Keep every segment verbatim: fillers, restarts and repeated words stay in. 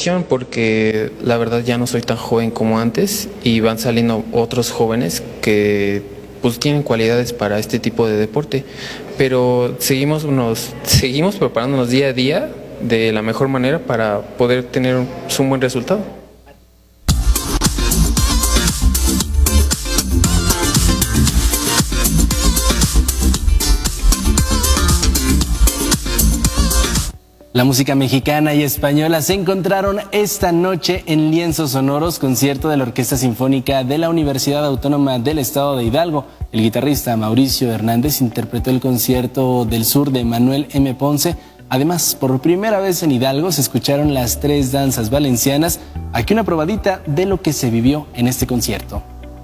presión porque la verdad ya no soy tan joven como antes y van saliendo otros jóvenes que pues tienen cualidades para este tipo de deporte, pero seguimos, nos, seguimos preparándonos día a día de la mejor manera para poder tener un, un buen resultado. La música mexicana y española se encontraron esta noche en Lienzos Sonoros, concierto de la Orquesta Sinfónica de la Universidad Autónoma del Estado de Hidalgo. El guitarrista Mauricio Hernández interpretó el concierto del sur de Manuel M. Ponce. Además, por primera vez en Hidalgo se escucharon las tres danzas valencianas. Aquí una probadita de lo que se vivió en este concierto.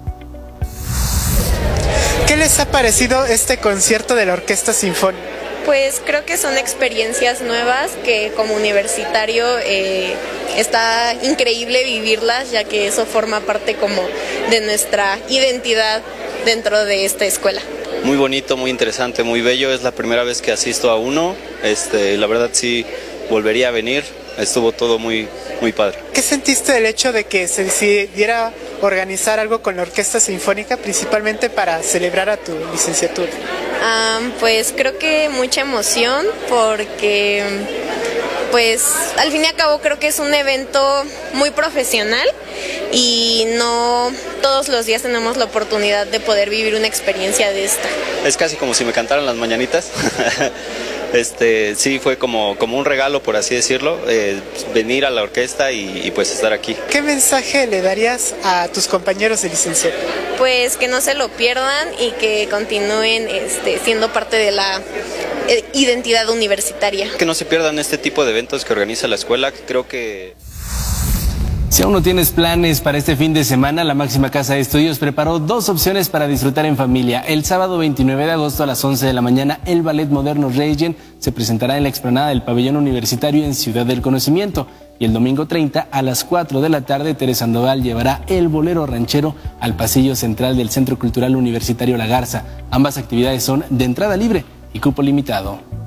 ¿Qué les ha parecido este concierto de la Orquesta Sinfónica? Pues creo que son experiencias nuevas que como universitario eh, está increíble vivirlas, ya que eso forma parte como de nuestra identidad dentro de esta escuela. Muy bonito, muy interesante, muy bello. Es la primera vez que asisto a uno. Este, la verdad sí volvería a venir. Estuvo todo muy, muy padre. ¿Qué sentiste del hecho de que se decidiera organizar algo con la Orquesta Sinfónica, principalmente para celebrar a tu licenciatura? Um, pues creo que mucha emoción porque pues al fin y al cabo creo que es un evento muy profesional y no todos los días tenemos la oportunidad de poder vivir una experiencia de esta. Es casi como si me cantaran las mañanitas. Este, sí, fue como, como un regalo, por así decirlo, eh, venir a la orquesta y, y pues estar aquí. ¿Qué mensaje le darías a tus compañeros de licenciatura? Pues que no se lo pierdan y que continúen este, siendo parte de la eh, identidad universitaria. Que no se pierdan este tipo de eventos que organiza la escuela, creo que... Si aún no tienes planes para este fin de semana, la Máxima Casa de Estudios preparó dos opciones para disfrutar en familia. El sábado veintinueve de agosto a las once de la mañana, el Ballet Moderno Requiem se presentará en la explanada del Pabellón Universitario en Ciudad del Conocimiento. Y el domingo treinta a las cuatro de la tarde, Tere Sandoval llevará el Bolero Ranchero al pasillo central del Centro Cultural Universitario La Garza. Ambas actividades son de entrada libre y cupo limitado.